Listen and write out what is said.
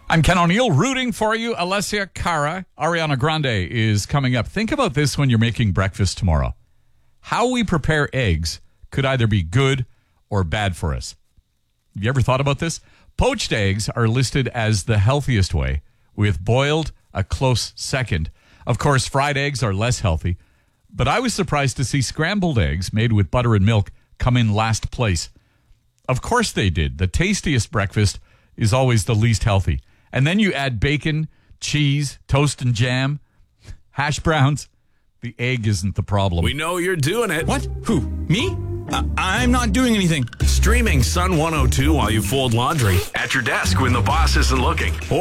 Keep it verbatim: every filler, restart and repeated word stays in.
I'm Ken O'Neill rooting for you. Alessia Cara, Ariana Grande is coming up. Think about this when you're making breakfast tomorrow. How we prepare eggs could either be good or bad for us. Have you ever thought about this? Poached eggs are listed as the healthiest way, with boiled a close second. Of course, fried eggs are less healthy, but I was surprised to see scrambled eggs made with butter and milk come in last place. Of course they did. The tastiest breakfast is always the least healthy. And then you add bacon, cheese, toast and jam, hash browns. The egg isn't the problem. We know you're doing it. What? Who? Me? Uh, I'm not doing anything. Streaming Sun one oh two while you fold laundry. At your desk when the boss isn't looking.